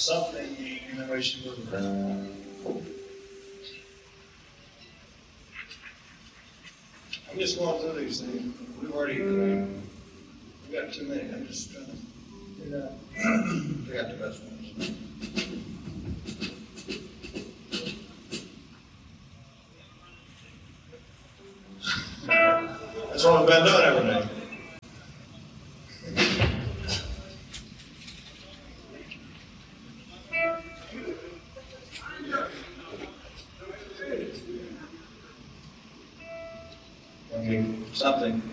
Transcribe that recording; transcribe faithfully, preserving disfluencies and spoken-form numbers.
something in the way she moved around. I'm just going through these things. We've already, uh, we got too many. I'm just trying to figure out, figure out the best ones. That's what we've been doing every day. Okay, something.